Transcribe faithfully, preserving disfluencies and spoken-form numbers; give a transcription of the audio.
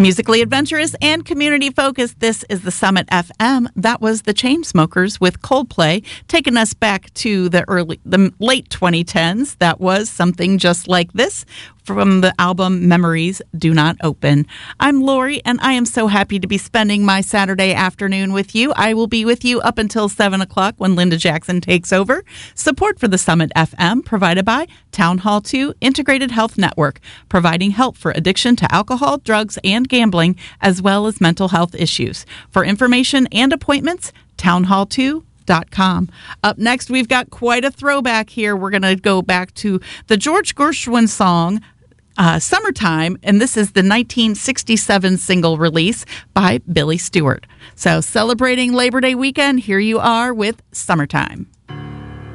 Musically adventurous and community-focused, this is the Summit F M. That was the Chainsmokers with Coldplay, taking us back to the early, the late twenty tens. That was Something Just Like This from the album Memories Do Not Open. I'm Lori, and I am so happy to be spending my Saturday afternoon with you. I will be with you up until seven o'clock when Linda Jackson takes over. Support for the Summit F M provided by Town Hall two Integrated Health Network, providing help for addiction to alcohol, drugs, and gambling, as well as mental health issues. For information and appointments, town hall two dot com. Up next, we've got quite a throwback here. We're going to go back to the George Gershwin song, uh, Summertime, and this is the nineteen sixty-seven single release by Billy Stewart. So celebrating Labor Day weekend, here you are with Summertime.